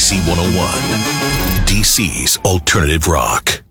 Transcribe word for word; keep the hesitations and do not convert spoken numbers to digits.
C one oh one, D C's Alternative Rock.